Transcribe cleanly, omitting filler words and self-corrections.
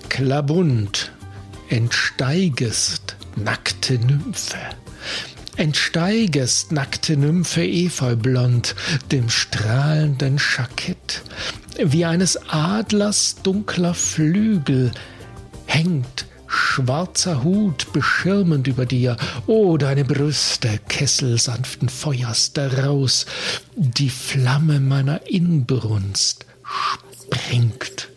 Klabund, entsteigest, nackte Nymphe. Entsteigest, nackte Nymphe, efeublond, dem strahlenden Jackett. Wie eines Adlers dunkler Flügel hängt schwarzer Hut beschirmend über dir. O, deine Brüste, Kessel sanften Feuers, daraus die Flamme meiner Inbrunst springt.